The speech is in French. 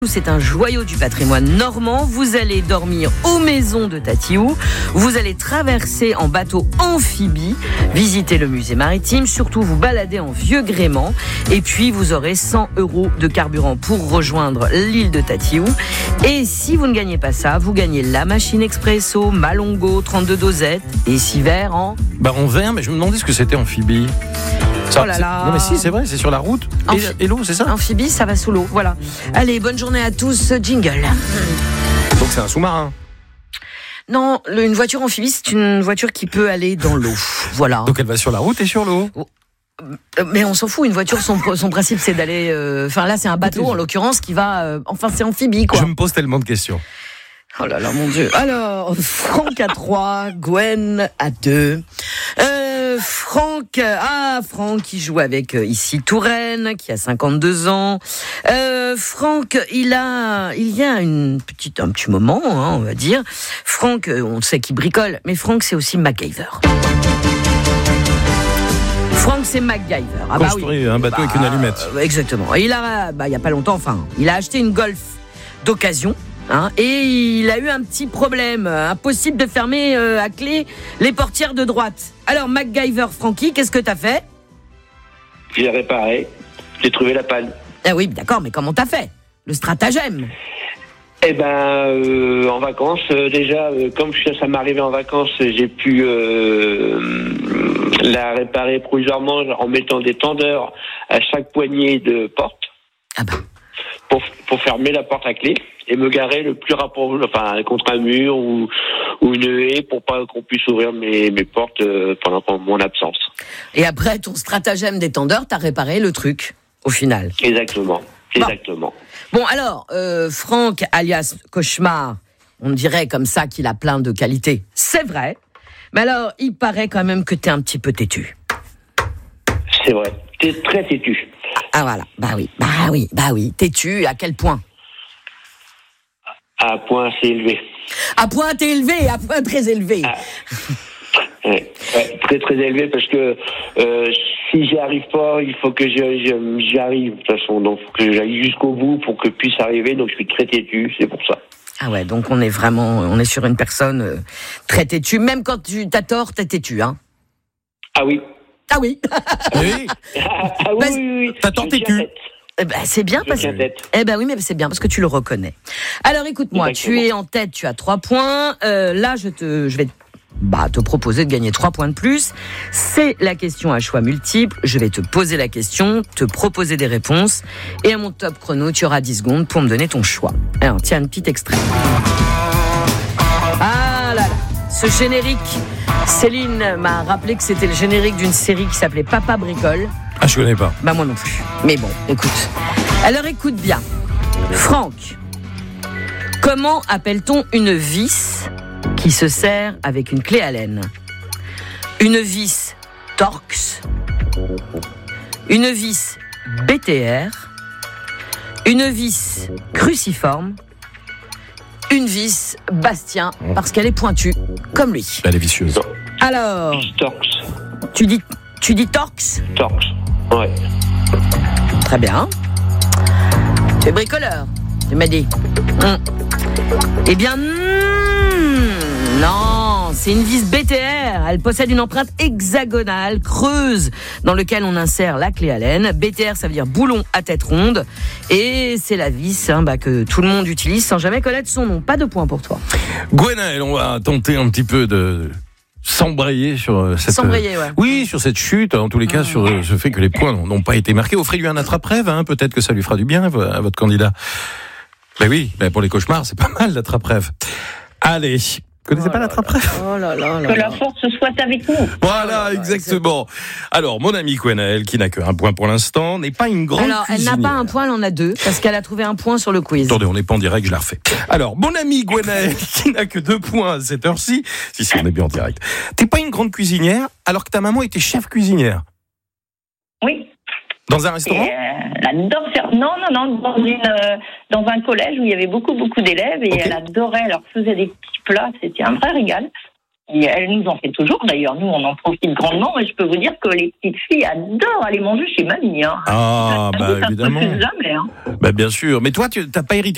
C'est un joyau du patrimoine normand. Vous allez dormir aux maisons de Tatiou. Vous allez traverser en bateau amphibie, visiter le musée maritime, surtout vous balader en vieux gréement. Et puis vous aurez 100 € de carburant pour rejoindre l'île de Tatiou. Et si vous ne gagnez pas ça, vous gagnez la machine expresso, Malongo, 32 dosettes et 6 verres en... en verre, mais je me demandais ce que c'était amphibie. Oh là là. Non mais si, c'est vrai, c'est sur la route et l'eau, c'est ça ? Amphibie, ça va sous l'eau, voilà. Allez, bonne journée à tous, jingle. Donc c'est un sous-marin. Non, une voiture amphibie, c'est une voiture qui peut aller dans l'eau, voilà. Donc elle va sur la route et sur l'eau. Mais on s'en fout, une voiture, son principe c'est d'aller... Enfin là c'est un bateau en l'occurrence qui va... c'est amphibie quoi. Je me pose tellement de questions. Oh là là, mon Dieu. Alors, Franck à 3, Gwen à 2. Franck qui joue avec ici Touraine, qui a 52 ans. Franck, il y a un petit moment, on va dire. Franck, on sait qu'il bricole, mais Franck, c'est aussi MacGyver. Franck, c'est MacGyver. Construire un bateau avec une allumette. Exactement. Il y a pas longtemps, il a acheté une Golf d'occasion. Et il a eu un petit problème, impossible de fermer à clé les portières de droite. Alors MacGyver Francky, qu'est-ce que t'as fait ? J'ai réparé, j'ai trouvé la panne. Ah oui, d'accord, mais comment t'as fait ? Le stratagème ? En vacances, déjà, comme ça m'est arrivé en vacances, j'ai pu la réparer provisoirement en mettant des tendeurs à chaque poignée de porte. Ah bah. Pour fermer la porte à clé et me garer le plus rapproché, contre un mur ou une haie pour pas qu'on puisse ouvrir mes portes pendant mon absence. Et après ton stratagème des tendeurs, t'as réparé le truc au final. Exactement. Bon alors, Franck alias Cauchemar, on dirait comme ça qu'il a plein de qualités. C'est vrai. Mais alors, il paraît quand même que t'es un petit peu têtu. C'est vrai. T'es très têtu. Ah voilà, bah oui. Têtu, à quel point ? À point assez élevé. À point très élevé. Très très élevé parce que si j'y arrive pas, il faut que j'y arrive de toute façon. Donc il faut que j'aille jusqu'au bout pour que puisse arriver. Donc je suis très têtu, c'est pour ça. Ah ouais, donc on est sur une personne très têtue. Même quand tu t'as tort, t'es têtu, hein ? Ah oui. Ah oui. Oui. Oui. T'as tant têtu. C'est bien parce que... oui, mais c'est bien parce que tu le reconnais. Alors écoute-moi, exactement. Tu es en tête, tu as 3 points. Là, je vais te proposer de gagner 3 points de plus. C'est la question à choix multiples. Je vais te poser la question, te proposer des réponses. Et à mon top chrono, tu auras 10 secondes pour me donner ton choix. Alors, tiens, un petit extrait. Ah là là, ce générique, Céline m'a rappelé que c'était le générique d'une série qui s'appelait Papa Bricole. Ah, je connais pas. Moi non plus. Mais bon, écoute. Alors écoute bien. Franck, comment appelle-t-on une vis qui se serre avec une clé Allen ? Une vis Torx, une vis BTR, une vis cruciforme, une vis Bastien, parce qu'elle est pointue, comme lui. Elle est vicieuse. Alors, Torx. tu dis Torx ? Torx. Ouais. Très bien. Tu es bricoleur, tu m'as dit. Eh bien, non, c'est une vis BTR. Elle possède une empreinte hexagonale, creuse, dans laquelle on insère la clé Allen. BTR, ça veut dire boulon à tête ronde. Et c'est la vis que tout le monde utilise sans jamais connaître son nom. Pas de point pour toi. Gwenaël, on va tenter un petit peu de s'embrayer sur cette... S'embrayer, ouais. Oui, sur cette chute, en tous les cas, sur ce fait que les points n'ont pas été marqués. Offrez-lui un attrape-rêve, peut-être que ça lui fera du bien à votre candidat. Ben oui, pour les cauchemars, c'est pas mal l'attrape-rêve. Allez, vous connaissez pas l'attrape-rêve ? Oh là là là. Que la force soit avec nous. Voilà, exactement. Alors, mon amie Gwenaël, qui n'a qu'un point pour l'instant, n'est pas une grande Alors, cuisinière. elle n'a pas un point, elle en a 2, parce qu'elle a trouvé un point sur le quiz. Attendez, on n'est pas en direct, je la refais. Alors, mon amie Gwenaël, qui n'a que 2 points à cette heure-ci, si, on est bien en direct. T'es pas une grande cuisinière, alors que ta maman était chef cuisinière. Oui. Dans un restaurant ? Elle adore faire... Non, dans un collège où il y avait beaucoup d'élèves et elle adorait, elle leur faisait des petits plats, c'était un vrai régal. Et elle nous en fait toujours, d'ailleurs, nous on en profite grandement et je peux vous dire que les petites filles adorent aller manger chez mamie. Ah, évidemment. Jamais, Bien sûr, mais toi tu n'as pas hérité